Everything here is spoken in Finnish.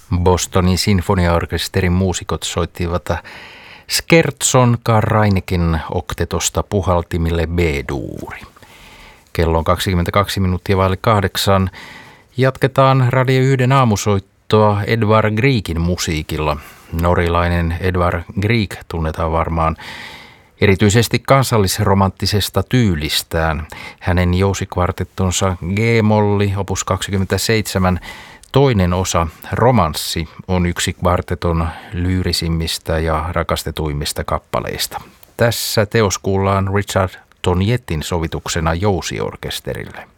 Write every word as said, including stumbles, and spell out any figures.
Bostonin sinfoniaorkesterin muusikot soittivat Scherzon Karl-Reineken oktetosta puhaltimille B-duuri. Kello on kaksikymmentäkaksi minuuttia vaille kahdeksan. Jatketaan Radio yhden aamusoittoa Edvard Griekin musiikilla. Norjalainen Edvard Grieg tunnetaan varmaan erityisesti kansallisromanttisesta tyylistään. Hänen jousikvartettonsa G-molli opus kaksikymmentäseitsemän toinen osa Romanssi on yksi kvarteton lyyrisimmistä ja rakastetuimmista kappaleista. Tässä teos kuullaan Richard Tonjettin sovituksena jousiorkesterille.